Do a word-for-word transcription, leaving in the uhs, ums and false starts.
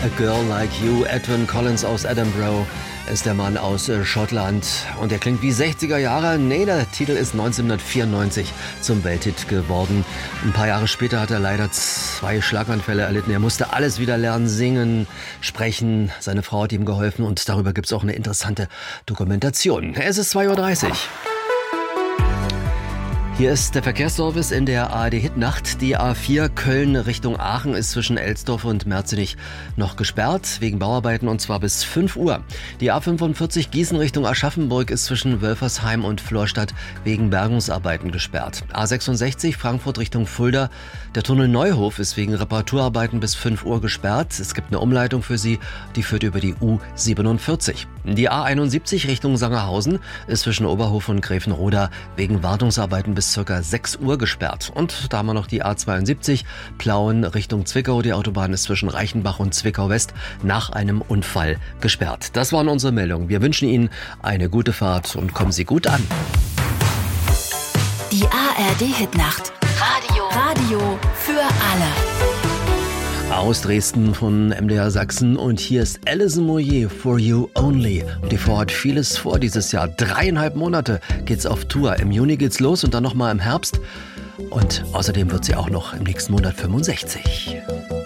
A Girl Like You. Edwyn Collins aus Edinburgh ist der Mann aus äh, Schottland. Und er klingt wie sechziger Jahre. Nee, der Titel ist neunzehnhundertvierundneunzig zum Welthit geworden. Ein paar Jahre später hat er leider zwei Schlaganfälle erlitten. Er musste alles wieder lernen, singen, sprechen. Seine Frau hat ihm geholfen und darüber gibt es auch eine interessante Dokumentation. Es ist zwei Uhr dreißig. Hier ist der Verkehrsservice in der A R D-Hitnacht. Die A vier Köln Richtung Aachen ist zwischen Elsdorf und Merzenich noch gesperrt, wegen Bauarbeiten und zwar bis fünf Uhr. Die A fünfundvierzig Gießen Richtung Aschaffenburg ist zwischen Wölfersheim und Florstadt wegen Bergungsarbeiten gesperrt. A sechsundsechzig Frankfurt Richtung Fulda. Der Tunnel Neuhof ist wegen Reparaturarbeiten bis fünf Uhr gesperrt. Es gibt eine Umleitung für sie, die führt über die U siebenundvierzig. Die A einundsiebzig Richtung Sangerhausen ist zwischen Oberhof und Gräfenroda wegen Wartungsarbeiten bis circa sechs Uhr gesperrt. Und da haben wir noch die A zweiundsiebzig, Plauen Richtung Zwickau. Die Autobahn ist zwischen Reichenbach und Zwickau West nach einem Unfall gesperrt. Das waren unsere Meldungen. Wir wünschen Ihnen eine gute Fahrt und kommen Sie gut an. Die A R D-Hitnacht. Radio. Radio für alle. Aus Dresden von M D R Sachsen und hier ist Alison Moyet, For You Only. Und die Frau hat vieles vor dieses Jahr. Dreieinhalb Monate geht's auf Tour. Im Juni geht's los und dann nochmal im Herbst. Und außerdem wird sie auch noch im nächsten Monat fünfundsechzig.